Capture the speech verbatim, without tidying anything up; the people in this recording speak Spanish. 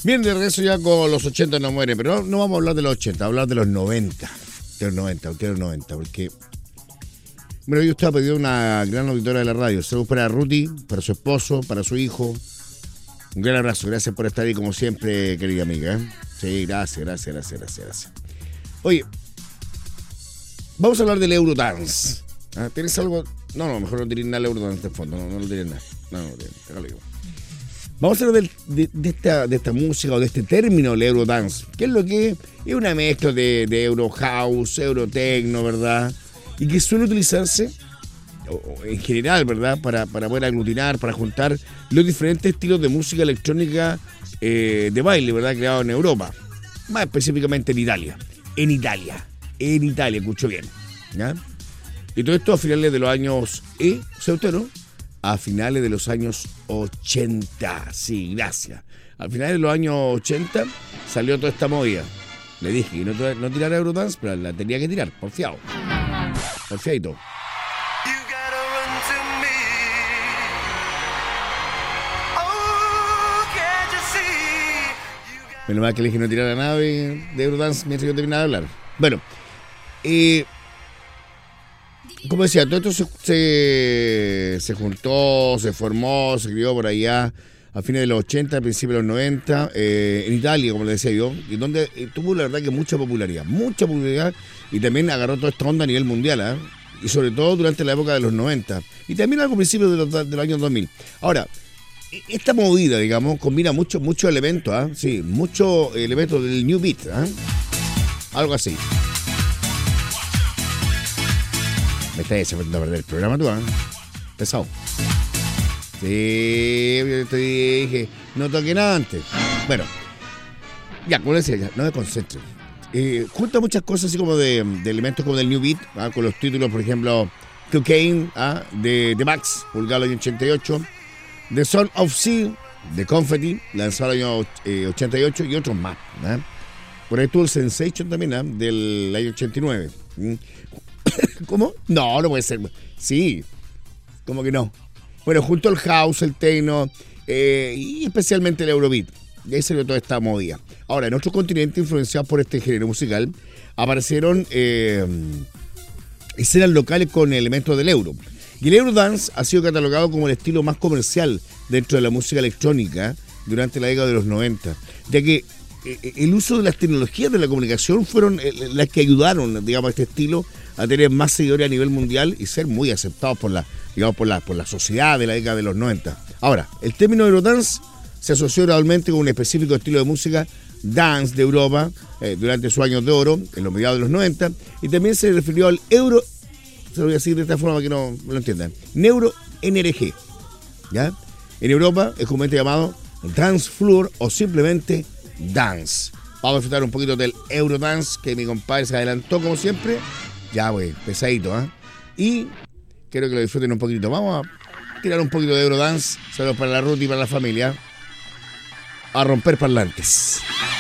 Bien, de regreso ya con los ochenta no mueren, pero no, no vamos a hablar de los ochenta, vamos a hablar de los noventa. De los noventa, ¿por qué los noventa? Porque, bueno, yo estaba pidiendo una gran auditora de la radio. Saludos para Ruti, para su esposo, para su hijo. Un gran abrazo, gracias por estar ahí como siempre, querida amiga. ¿eh? Sí, gracias, gracias, gracias, gracias, gracias. Oye, vamos a hablar del Eurodance. ¿Ah? ¿Tienes algo? No, no, mejor no tienes nada del Eurodance de fondo, no, no lo tienes nada. No, no, no, no, no. Vamos a hablar de, de, de, esta, de esta música o de este término, el Eurodance. ¿Qué es lo que es? Es una mezcla de, de Euro House, Euro Techno, ¿verdad? Y que suele utilizarse o, o en general, ¿verdad? Para, para poder aglutinar, para juntar los diferentes estilos de música electrónica eh, de baile, ¿verdad? Creados en Europa. Más específicamente en Italia. En Italia. En Italia, escucho bien. ¿Ya? Y todo esto a finales de los años... ¿Eh? ¿Se usted, no? A finales de los años ochenta. Sí, gracias. A finales de los años ochenta salió toda esta movida. Le dije que no, no tirara Eurodance, pero la tenía que tirar, porfiado. Porfiadito. Menos mal que le dije no tirara nada de, de Eurodance mientras yo terminaba de hablar. Bueno, eh... como decía, todo esto se, se, se juntó, se formó, se crió por allá a fines de los ochenta, a principios de los noventa, eh, en Italia, como le decía yo, y donde eh, tuvo la verdad que mucha popularidad, mucha popularidad, y también agarró toda esta onda a nivel mundial, ¿eh? Y sobre todo durante la época de los noventa, y también algo a principios de los, de los años dos mil. Ahora, esta movida, digamos, combina muchos muchos elementos, ¿eh? Sí, muchos elementos del New Beat, ¿eh? Algo así. Me estás haciendo perder el programa tú, ¿eh? Pesado. Sí, yo te dije, no toqué nada antes. Bueno, ya, como decía, ya, no me concentro. Eh, junta muchas cosas así como de, de elementos como del New Beat, ¿ah? Con los títulos, por ejemplo, Cocaine, ¿ah? de, de Max, publicado en el año ochenta y ocho, The Son of Sea, de Confetti, lanzado en el año eh, ochenta y ocho, y otros más. ¿ah? Por ahí estuvo el Sensation también, ¿ah? del año ochenta y nueve. ¿Mm? ¿Cómo? No, no puede ser. Sí, ¿cómo que no? Bueno, junto al house, el techno eh, y especialmente el Eurobeat. Y ahí salió toda esta movida. Ahora, en otro continente, influenciados por este género musical, aparecieron eh, escenas locales con elementos del euro. Y el Eurodance ha sido catalogado como el estilo más comercial dentro de la música electrónica durante la década de los noventa, ya que el uso de las tecnologías de la comunicación fueron las que ayudaron, digamos, a este estilo a tener más seguidores a nivel mundial y ser muy aceptados por la, digamos, por la, por la sociedad de la década de los noventa. Ahora, el término Eurodance se asoció gradualmente con un específico estilo de música dance de Europa eh, durante sus años de oro, en los mediados de los noventa, y también se refirió al euro, se lo voy a decir de esta forma para que no me lo entiendan, Neuro N R G, ¿ya? En Europa es comúnmente llamado dance floor o simplemente dance. Vamos a disfrutar un poquito del Eurodance, que mi compadre se adelantó como siempre. Ya, güey, pesadito, ¿eh? Y quiero que lo disfruten un poquito. Vamos a tirar un poquito de Eurodance. Saludos para la Ruth y para la familia. A romper parlantes.